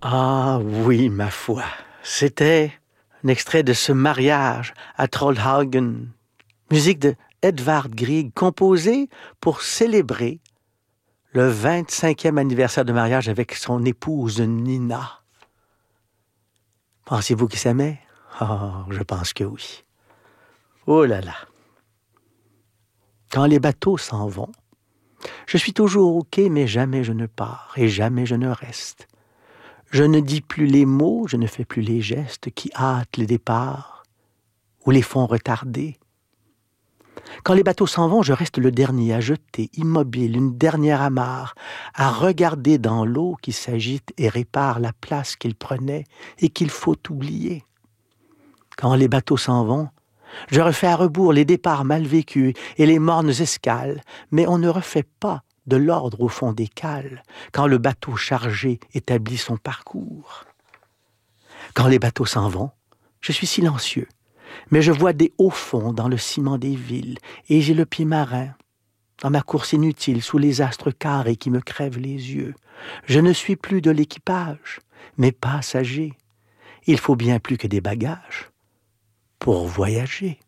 Ah oui, ma foi. C'était un extrait de ce mariage à Trollhaugen. Musique de Edvard Grieg, composée pour célébrer le 25e anniversaire de mariage avec son épouse Nina. Pensez-vous qu'ils s'aimaient? Ah, je pense que oui. Oh là là. Quand les bateaux s'en vont, je suis toujours au quai, mais jamais je ne pars et jamais je ne reste. Je ne dis plus les mots, je ne fais plus les gestes qui hâtent les départs ou les font retarder. Quand les bateaux s'en vont, je reste le dernier à jeter, immobile, une dernière amarre, à regarder dans l'eau qui s'agite et répare la place qu'il prenait et qu'il faut oublier. Quand les bateaux s'en vont, je refais à rebours les départs mal vécus et les mornes escales, mais on ne refait pas de l'ordre au fond des cales quand le bateau chargé établit son parcours. Quand les bateaux s'en vont, je suis silencieux, mais je vois des hauts fonds dans le ciment des villes et j'ai le pied marin dans ma course inutile sous les astres carrés qui me crèvent les yeux. Je ne suis plus de l'équipage, mais passager. Il faut bien plus que des bagages pour voyager.